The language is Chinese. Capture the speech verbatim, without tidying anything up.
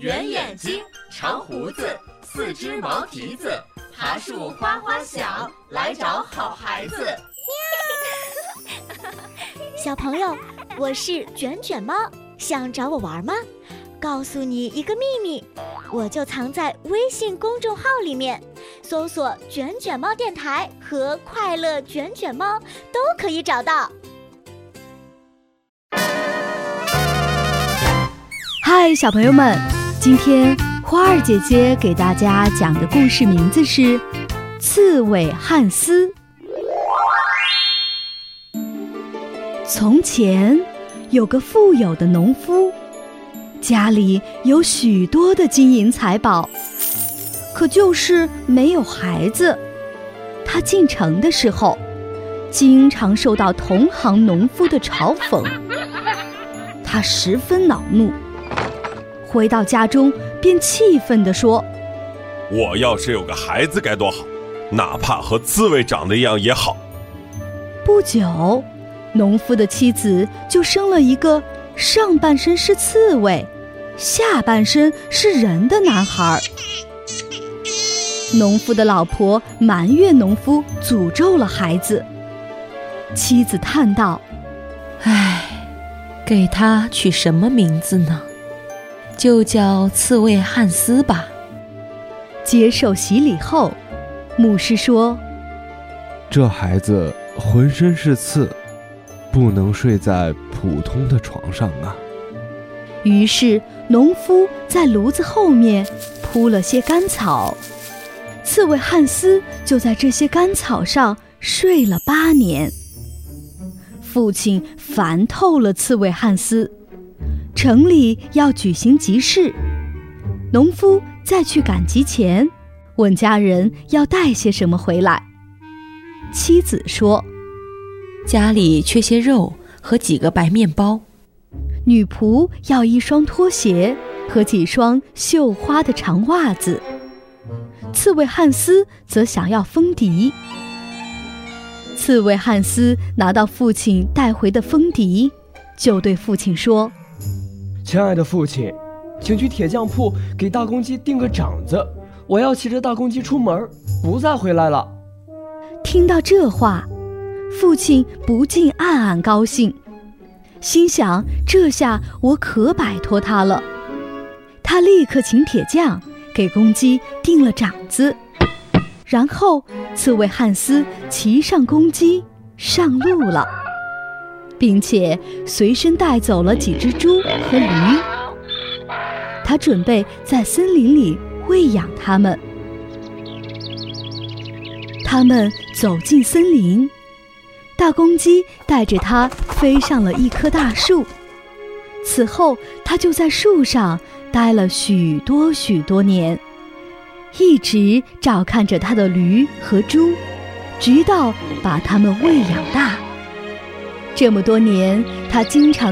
圆眼睛，长胡子，四只毛蹄子，爬树花花小，来找好孩子。 小朋友，我是卷卷猫，想找我玩吗？告诉你一个秘密，我就藏在微信公众号里面，搜索卷卷猫电台和快乐卷卷猫都可以找到。 嗨，小朋友们，今天花儿姐姐给大家讲的故事名字是《刺猬汉斯》。从前有个富有的农夫，家里有许多的金银财宝，可就是没有孩子。他进城的时候，经常受到同行农夫的嘲讽，他十分恼怒。回到家中便气愤地说， 我要是有个孩子该多好，哪怕和刺猬长得一样也好。 不久，农夫的妻子就生了一个上半身是刺猬，下半身是人的男孩。农夫的老婆埋怨农夫诅咒了孩子。妻子叹道， 唉，给他取什么名字呢？就叫刺猬汉斯吧。 接受洗礼后，牧师说， 这孩子浑身是刺，不能睡在普通的床上啊。 于是农夫在炉子后面铺了些干草，刺猬汉斯就在这些干草上睡了八年。父亲烦透了刺猬汉斯，城里要举行集市，农夫在去赶集前问家人要带些什么回来。妻子说， 家里缺些肉和几个白面包。 女仆要一双拖鞋和几双绣花的长袜子。刺猬汉斯则想要风笛。刺猬汉斯拿到父亲带回的风笛，就对父亲说， 亲爱的父亲，请去铁匠铺给大公鸡钉个掌子，我要骑着大公鸡出门，不再回来了。 听到这话，父亲不禁暗暗高兴，心想，这下我可摆脱他了。他立刻请铁匠给公鸡钉了掌子，然后刺猬汉斯骑上公鸡上路了，并且随身带走了几只猪和驴。他准备在森林里喂养它们。他们走进森林，大公鸡带着它飞上了一棵大树。此后，它就在树上待了许多许多年，一直照看着它的驴和猪，直到把它们喂养大。这么多年，它经常